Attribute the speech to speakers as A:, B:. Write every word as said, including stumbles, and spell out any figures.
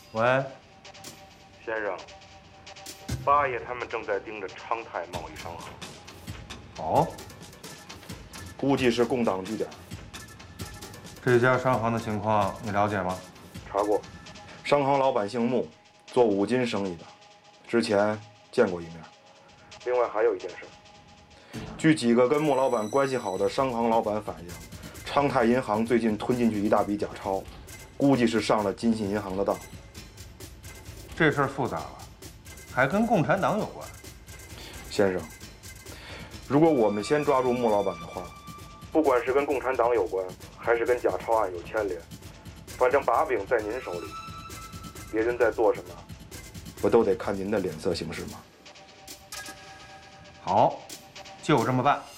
A: 喂，
B: 先生，八爷他们正在盯着昌泰贸易商行。
A: 哦，
B: 估计是共党据点。
A: 这家商行的情况你了解吗？
B: 查过，商行老板姓穆，做五金生意的，之前见过一面。另外还有一件事，据几个跟穆老板关系好的商行老板反映，昌泰银行最近吞进去一大笔假钞，估计是上了金信银行的当。
A: 这事儿复杂了，还跟共产党有关。
B: 先生，如果我们先抓住穆老板的话，不管是跟共产党有关，还是跟假钞案有牵连，反正把柄在您手里，别人在做什么，不都得看您的脸色行事吗？
A: 好，就这么办。